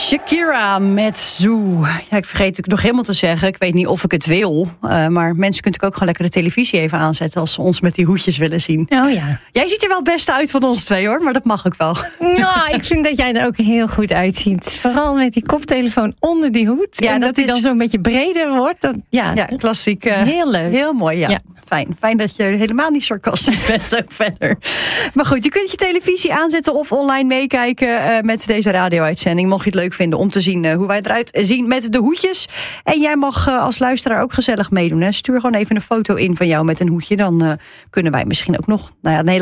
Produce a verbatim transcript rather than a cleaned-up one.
Shakira met Zoo. Ja, ik vergeet natuurlijk nog helemaal te zeggen, ik weet niet of ik het wil, uh, maar mensen kunnen ook gewoon lekker de televisie even aanzetten als ze ons met die hoedjes willen zien. Oh ja. Jij ziet er wel het beste uit van ons twee hoor, maar dat mag ook wel. Nou, ik vind dat jij er ook heel goed uitziet. Vooral met die koptelefoon onder die hoed. Ja, en dat, dat hij is... dan zo'n beetje breder wordt. Dat, ja, ja, klassiek. Uh, heel leuk. Heel mooi, ja. ja. Fijn. Fijn dat je helemaal niet sarcastisch bent ook verder. Maar goed, je kunt je televisie aanzetten of online meekijken uh, met deze radio-uitzending. Mocht je het leuk vinden om te zien uh, hoe wij eruit zien met de hoedjes. En jij mag uh, als luisteraar ook gezellig meedoen. Hè? Stuur gewoon even een foto in van jou met een hoedje. Dan uh, kunnen wij misschien ook nog nou ja, een hele